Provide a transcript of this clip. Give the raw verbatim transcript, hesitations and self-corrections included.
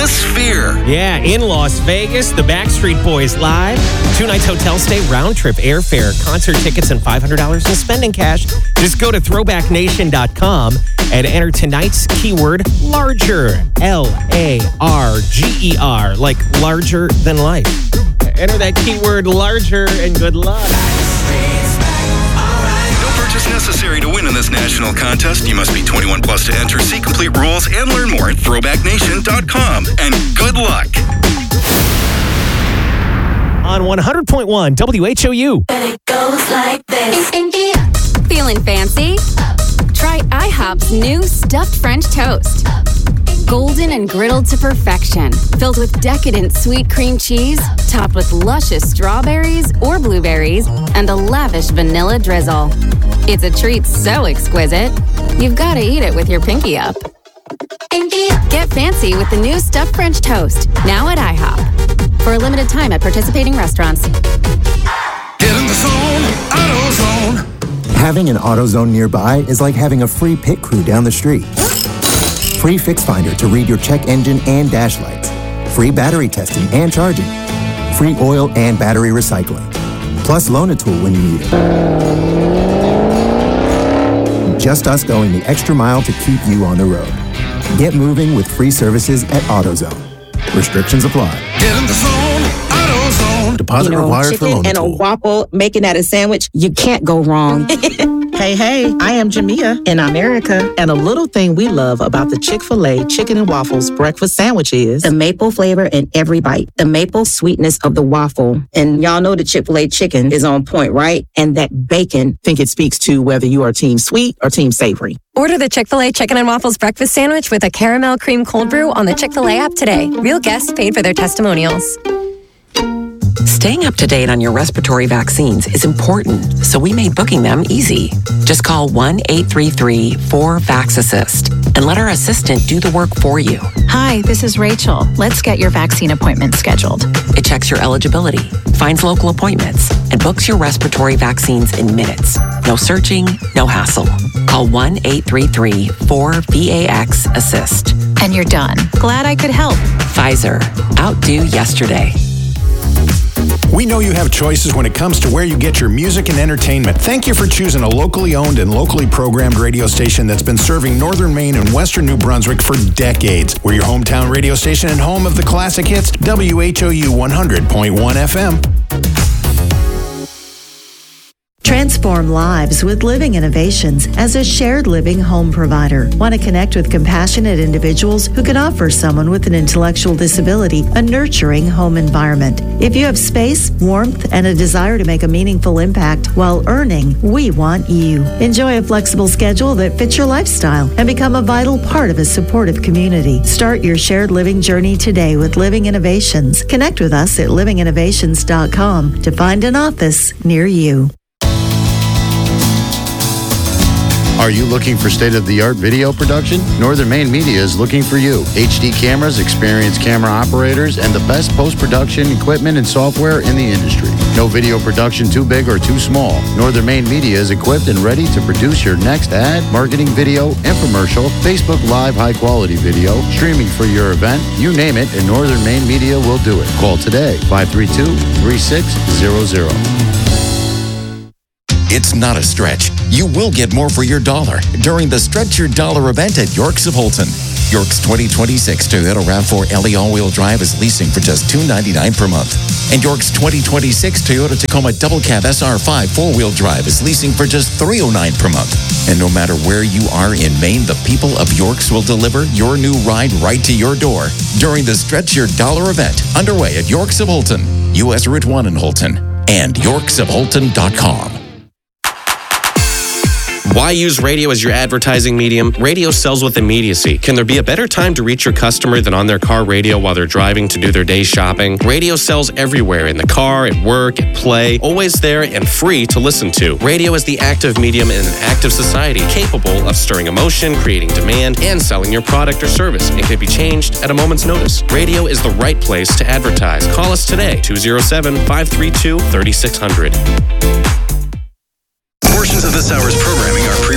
Sphere. Yeah, in Las Vegas, the Backstreet Boys live. Two nights hotel stay, round-trip airfare, concert tickets, and five hundred dollars in spending cash. Just go to throwback nation dot com and enter tonight's keyword larger. L A R G E R, like larger than life. Enter that keyword larger and good luck. Necessary to win in this national contest. You must be twenty-one plus to enter. See complete rules and learn more at throwback nation dot com. And good luck. On one hundred point one W H O U. And it goes like this. Feeling fancy? Try IHOP's new stuffed French toast. Golden and griddled to perfection, filled with decadent sweet cream cheese, topped with luscious strawberries or blueberries, and a lavish vanilla drizzle. It's a treat so exquisite, you've got to eat it with your pinky up. Pinky up. Get fancy with the new stuffed French toast, now at IHOP. For a limited time at participating restaurants. Get in the zone, AutoZone. Having an AutoZone nearby is like having a free pit crew down the street. Free Fix Finder to read your check engine and dash lights. Free battery testing and charging. Free oil and battery recycling. Plus loan a tool when you need it. Just us going the extra mile to keep you on the road. Get moving with free services at AutoZone. Restrictions apply. Get in the zone, AutoZone. Deposit You know, required for chicken loan a and a tool. waffle, making that a sandwich, you can't go wrong. Hey, hey, I am Jamia in America. And a little thing we love about the Chick-fil-A Chicken and Waffles breakfast sandwich is The maple flavor in every bite, the maple sweetness of the waffle. And y'all know the Chick-fil-A chicken is on point, right? And that bacon. think it speaks to whether you are team sweet or team savory. Order the Chick-fil-A Chicken and Waffles breakfast sandwich with a caramel cream cold brew on the Chick-fil-A app today. Real guests paid for their testimonials. Staying up to date on your respiratory vaccines is important, so we made booking them easy. Just call one eight three three four VAX-ASSIST and let our assistant do the work for you. Hi, this is Rachel. Let's get your vaccine appointment scheduled. It checks your eligibility, finds local appointments, and books your respiratory vaccines in minutes. No searching, no hassle. Call one eight three three four VAX-ASSIST. And you're done. Glad I could help. Pfizer. Outdo yesterday. We know you have choices when it comes to where you get your music and entertainment. Thank you for choosing a locally owned and locally programmed radio station that's been serving northern Maine and western New Brunswick for decades. We're your hometown radio station and home of the classic hits, W H O U one hundred point one F M. Transform lives with Living Innovations as a shared living home provider. Want to connect with compassionate individuals who can offer someone with an intellectual disability a nurturing home environment. If you have space, warmth, and a desire to make a meaningful impact while earning, we want you. Enjoy a flexible schedule that fits your lifestyle and become a vital part of a supportive community. Start your shared living journey today with Living Innovations. Connect with us at living innovations dot com to find an office near you. Are you looking for state-of-the-art video production? Northern Maine Media is looking for you. H D cameras, experienced camera operators, and the best post-production equipment and software in the industry. No video production too big or too small. Northern Maine Media is equipped and ready to produce your next ad, marketing video, infomercial, Facebook Live high-quality video, streaming for your event, you name it, and Northern Maine Media will do it. Call today, five three two, three six zero zero. It's not a stretch. You will get more for your dollar during the Stretch Your Dollar event at Yorks of Holton. Yorks twenty twenty-six Toyota RAV four L E all-wheel drive is leasing for just two hundred ninety-nine dollars per month. And Yorks twenty twenty-six Toyota Tacoma Double Cab S R five four-wheel drive is leasing for just three hundred nine dollars per month. And no matter where you are in Maine, the people of Yorks will deliver your new ride right to your door during the Stretch Your Dollar event underway at Yorks of Holton, U S Route one in Holton, and yorks of holton dot com. Why use radio as your advertising medium? Radio sells with immediacy. Can there be a better time to reach your customer than on their car radio while they're driving to do their day's shopping? Radio sells everywhere, in the car, at work, at play, always there and free to listen to. Radio is the active medium in an active society, capable of stirring emotion, creating demand, and selling your product or service. It can be changed at a moment's notice. Radio is the right place to advertise. Call us today, two oh seven, five three two, three six zero zero. Portions of this hour's programming are pre